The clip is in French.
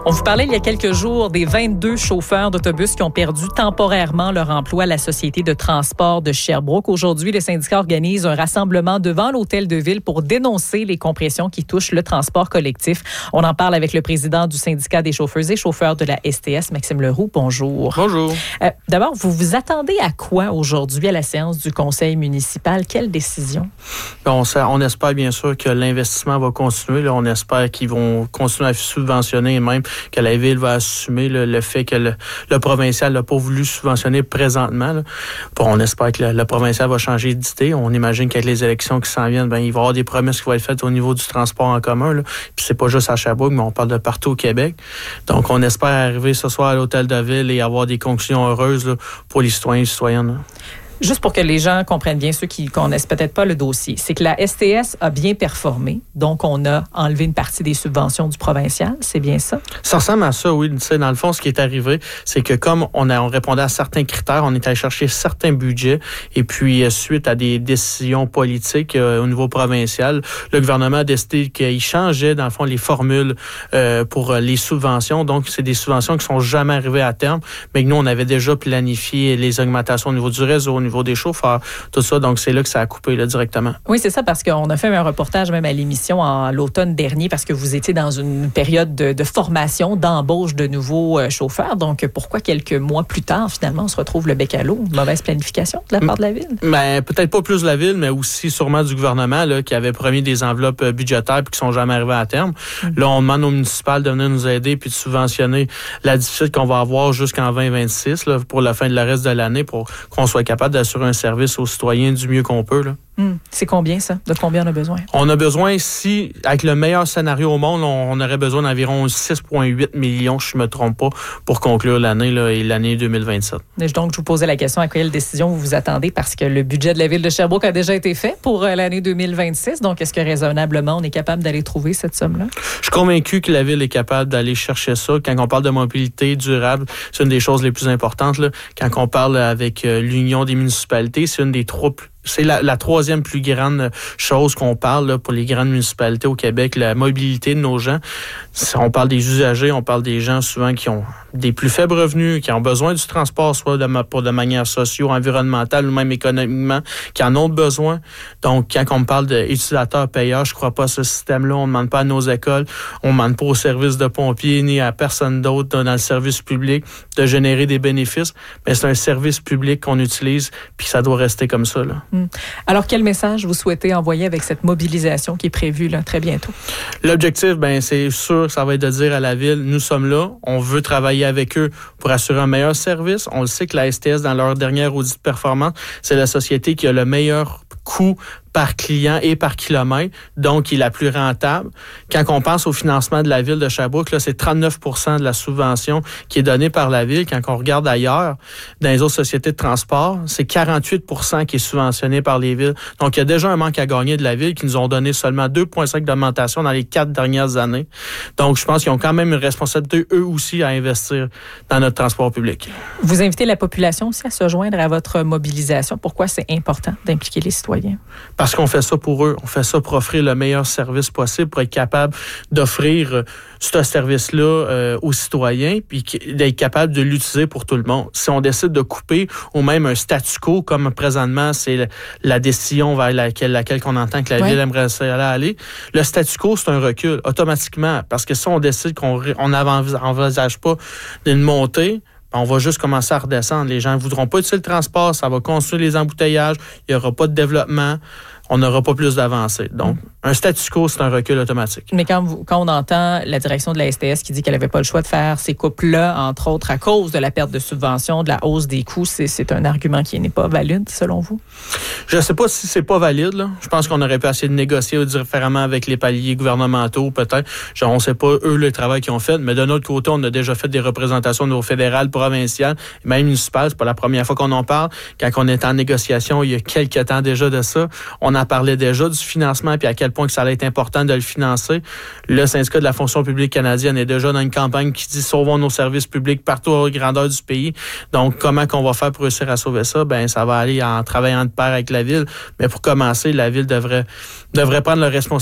On vous parlait il y a quelques jours des 22 chauffeurs d'autobus qui ont perdu temporairement leur emploi à la Société de transport de Sherbrooke. Aujourd'hui, le syndicat organise un rassemblement devant l'hôtel de ville pour dénoncer les compressions qui touchent le transport collectif. On en parle avec le président du syndicat des chauffeurs et chauffeurs de la STS, Maxime Leroux. Bonjour. Bonjour. D'abord, vous vous attendez à quoi aujourd'hui à la séance du conseil municipal? Quelle décision? On espère bien sûr que l'investissement va continuer. Là, on espère qu'ils vont continuer à subventionner et même que la ville va assumer le fait que le provincial n'a pas voulu subventionner présentement. Là. Bon, on espère que le provincial va changer d'idée. On imagine qu'avec les élections qui s'en viennent, il va y avoir des promesses qui vont être faites au niveau du transport en commun. Là. Puis c'est pas juste à Sherbrooke, mais on parle de partout au Québec. Donc, on espère arriver ce soir à l'hôtel de ville et avoir des conclusions heureuses là, pour les citoyens et les citoyennes. Là. Juste pour que les gens comprennent bien, ceux qui ne connaissent peut-être pas le dossier, c'est que la STS a bien performé. Donc, on a enlevé une partie des subventions du provincial. C'est bien ça? Ça ressemble à ça, oui. Tu sais, dans le fond, ce qui est arrivé, c'est que comme on répondait à certains critères, on est allé chercher certains budgets. Et puis, suite à des décisions politiques au niveau provincial, le gouvernement a décidé qu'il changeait, dans le fond, les formules pour les subventions. Donc, c'est des subventions qui ne sont jamais arrivées à terme, mais que nous, on avait déjà planifié les augmentations au niveau du réseau, au niveau des chauffeurs, tout ça. Donc, c'est là que ça a coupé là, directement. Oui, c'est ça, parce qu'on a fait un reportage même à l'émission en l'automne dernier parce que vous étiez dans une période de formation, d'embauche de nouveaux chauffeurs. Donc, pourquoi quelques mois plus tard, finalement, on se retrouve le bec à l'eau? Une mauvaise planification de la part de la Ville? Ben, peut-être pas plus de la Ville, mais aussi sûrement du gouvernement là, qui avait promis des enveloppes budgétaires puis qui sont jamais arrivées à terme. Là, on demande aux municipales de venir nous aider puis de subventionner la déficit qu'on va avoir jusqu'en 2026 là, pour la fin de la reste de l'année pour qu'on soit capable d'assurer un service aux citoyens du mieux qu'on peut. Là. C'est combien, ça? De combien on a besoin? On a besoin, si, avec le meilleur scénario au monde, on aurait besoin d'environ 6,8 millions, je ne me trompe pas, pour conclure l'année là, et l'année 2027. Donc, je vous posais la question à quelle décision vous vous attendez parce que le budget de la Ville de Sherbrooke a déjà été fait pour l'année 2026. Donc, est-ce que raisonnablement, on est capable d'aller trouver cette somme-là? Je suis convaincu que la Ville est capable d'aller chercher ça. Quand on parle de mobilité durable, c'est une des choses les plus importantes. Là. Quand on parle avec l'Union des municipalités, c'est une des trois c'est la troisième plus grande chose qu'on parle là, pour les grandes municipalités au Québec, la mobilité de nos gens. On parle des usagers, on parle des gens souvent qui ont des plus faibles revenus, qui ont besoin du transport, soit pour de manière socio-environnementale ou même économiquement, qui en ont besoin. Donc, quand on parle d'utilisateurs-payeurs, je ne crois pas à ce système-là. On ne demande pas à nos écoles, on ne demande pas aux services de pompiers ni à personne d'autre dans le service public de générer des bénéfices. Mais c'est un service public qu'on utilise, puis ça doit rester comme ça, là. Alors, quel message vous souhaitez envoyer avec cette mobilisation qui est prévue là, très bientôt? L'objectif, c'est sûr, ça va être de dire à la Ville, nous sommes là, on veut travailler avec eux pour assurer un meilleur service. On le sait que la STS, dans leur dernière audit de performance, c'est la société qui a le meilleur coût par client et par kilomètre, donc qui est la plus rentable. Quand on pense au financement de la Ville de Sherbrooke, là, c'est 39 % de la subvention qui est donnée par la Ville. Quand on regarde ailleurs, dans les autres sociétés de transport, c'est 48 % qui est subventionné par les villes. Donc, il y a déjà un manque à gagner de la Ville qui nous ont donné seulement 2,5 d'augmentation dans les 4 dernières années. Donc, je pense qu'ils ont quand même une responsabilité, eux aussi, à investir dans notre transport public. Vous invitez la population aussi à se joindre à votre mobilisation. Pourquoi c'est important d'impliquer les citoyens? Parce qu'on fait ça pour eux. On fait ça pour offrir le meilleur service possible, pour être capable d'offrir ce service-là aux citoyens, puis d'être capable de l'utiliser pour tout le monde. Si on décide de couper, ou même un statu quo, comme présentement, c'est la décision vers laquelle on entend que la Ville aimerait aller, le statu quo, c'est un recul, automatiquement. Parce que si on décide qu'on n'envisage pas d'une montée, on va juste commencer à redescendre. Les gens ne voudront pas utiliser le transport, ça va construire les embouteillages, il n'y aura pas de développement, on n'aura pas plus d'avancée. Donc, un statu quo, c'est un recul automatique. Mais quand on entend la direction de la STS qui dit qu'elle n'avait pas le choix de faire ces coupes-là, entre autres à cause de la perte de subvention, de la hausse des coûts, c'est un argument qui n'est pas valide, selon vous? Je ne sais pas si c'est pas valide. Là. Je pense qu'on aurait pu essayer de négocier différemment avec les paliers gouvernementaux, peut-être. On ne sait pas, eux, le travail qu'ils ont fait. Mais d'un autre côté, on a déjà fait des représentations au niveau fédéral, provincial, et même municipal. C'est pas la première fois qu'on en parle. Quand on était en négociation, il y a quelques temps déjà de ça, on en parlait déjà du financement puis à quel point que ça allait être important de le financer. Le syndicat de la fonction publique canadienne est déjà dans une campagne qui dit « Sauvons nos services publics partout à la grandeur du pays ». Donc, comment qu'on va faire pour réussir à sauver ça? Ben, ça va aller en travaillant de pair avec la Ville. Mais pour commencer, la Ville devrait prendre la responsabilité